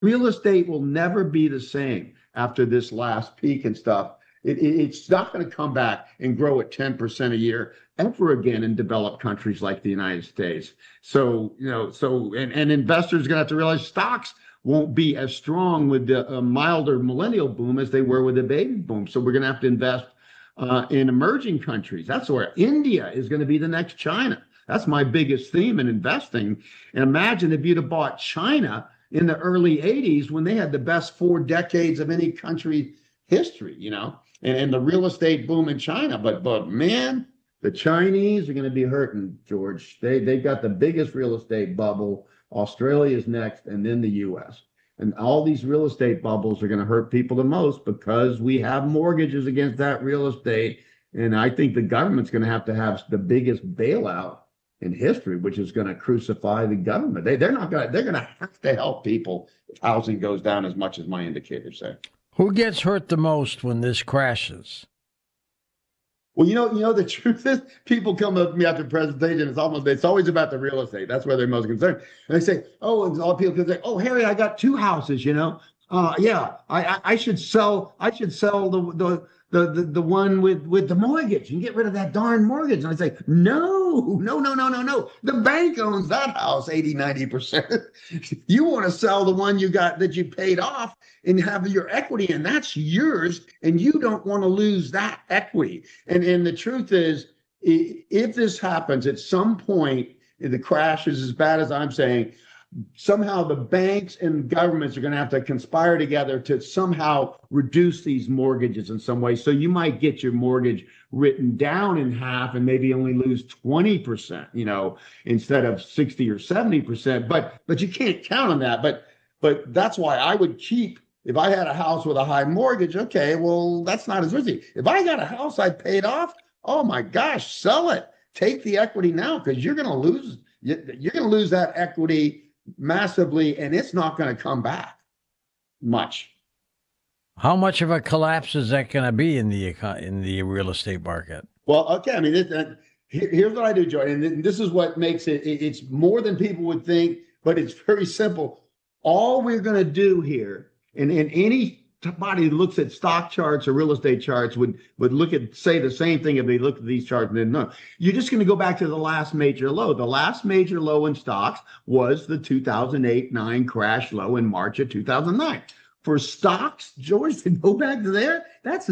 real estate will never be the same after this last peak and stuff. It's not going to come back and grow at 10% a year ever again in developed countries like the United States. So, and investors are going to have to realize stocks won't be as strong with the milder millennial boom as they were with the baby boom. So we're going to have to invest in emerging countries. That's where India is going to be the next China. That's my biggest theme in investing. And imagine if you'd have bought China in the early 80s when they had the best 4 decades of any country history, and the real estate boom in China. But man, the Chinese are going to be hurting, George. They've got the biggest real estate bubble. Australia is next, and then the U.S. And all these real estate bubbles are going to hurt people the most because we have mortgages against that real estate. And I think the government's going to have the biggest bailout in history, which is going to crucify the government. They're going to have to help people if housing goes down as much as my indicators say. Who gets hurt the most when this crashes? Well, the truth is, people come up to me after presentation. It's always about the real estate. That's where they're most concerned. And they say, and all people can say, Harry, I got 2 houses. Yeah, I should sell. I should sell the one with the mortgage and get rid of that darn mortgage. And I say, no. The bank owns that house 80-90%. You want to sell the one you got that you paid off and have your equity, and that's yours, and you don't want to lose that equity. And the truth is, if this happens at some point, the crash is as bad as I'm saying, somehow the banks and governments are going to have to conspire together to somehow reduce these mortgages in some way. So you might get your mortgage written down in half and maybe only lose 20%, instead of 60 or 70%. But you can't count on that. But that's why I would keep, if I had a house with a high mortgage, okay, well, that's not as risky. If I got a house I paid off, oh my gosh, sell it. Take the equity now, because you're going to lose that equity massively, and it's not going to come back much. How much of a collapse is that going to be in the real estate market? Well, okay. I mean, here's what I do, Jordan, and this is what makes it's more than people would think, but it's very simple. All we're going to do here, and anybody that looks at stock charts or real estate charts would say the same thing if they looked at these charts and didn't know. You're just going to go back to the last major low. The last major low in stocks was the 2008-9 crash low in March of 2009. For stocks, George, to go back to there, that's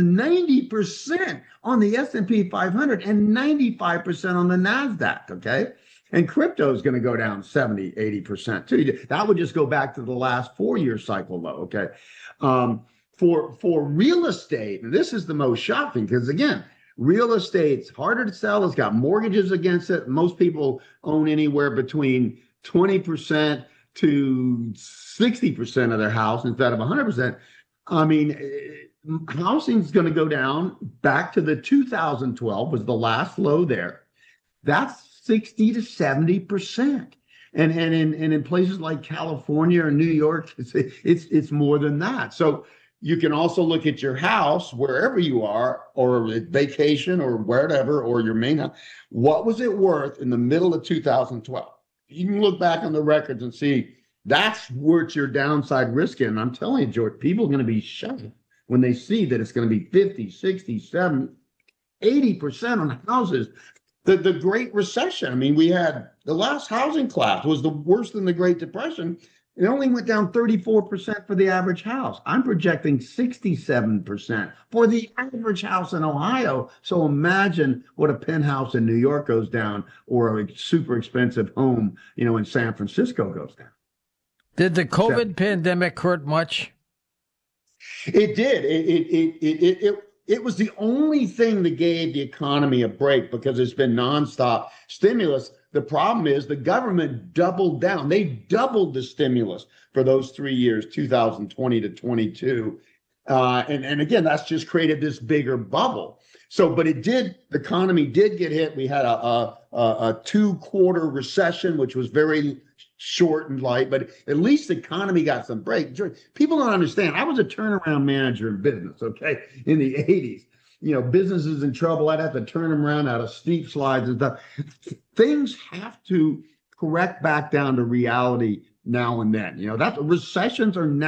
90% on the S&P 500 and 95% on the NASDAQ, okay? And crypto is going to go down 70, 80% too. That would just go back to the last 4-year cycle low, okay? For real estate, and this is the most shocking, because again, real estate's harder to sell. It's got mortgages against it. Most people own anywhere between 20% to 60% of their house instead of 100%. I mean, housing's going to go down back to the 2012 was the last low there. That's 60 to 70%. And in places like California or New York, it's more than that. So you can also look at your house wherever you are, or vacation or wherever, or your main house. What was it worth in the middle of 2012? You can look back on the records and see that's worth your downside risk in. I'm telling you, George, people are going to be shocked when they see that it's going to be 50, 60, 70, 80% on houses. The Great Recession, I mean, we had the last housing collapse was the worst than the Great Depression. It only went down 34% for the average house. I'm projecting 67% for the average house in Ohio. So imagine what a penthouse in New York goes down, or a super expensive home, in San Francisco goes down. Did the COVID pandemic hurt much? It did. It was the only thing that gave the economy a break, because it's been nonstop stimulus. The problem is the government doubled down. They doubled the stimulus for those 3 years, 2020 to 22. And again, that's just created this bigger bubble. So, but the economy did get hit. We had a 2-quarter recession, which was very short and light, but at least the economy got some break. People don't understand. I was a turnaround manager in business, okay, in the 80s. Businesses in trouble, I'd have to turn them around out of steep slides and stuff. Things have to correct back down to reality now and then. That recessions are